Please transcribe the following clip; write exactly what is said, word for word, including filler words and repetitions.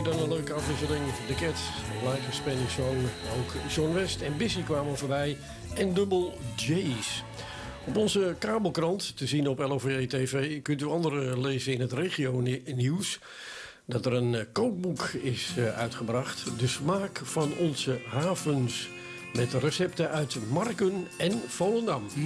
dan een leuke afwisseling. The Cat, Like a Spanish Song. Ook John West en Bissy kwamen voorbij. En Double J's. Op onze kabelkrant, te zien op L O V E T V... kunt u andere lezen in het regio-nieuws... dat er een kookboek is uitgebracht. De smaak van onze havens. Met recepten uit Marken en Volendam.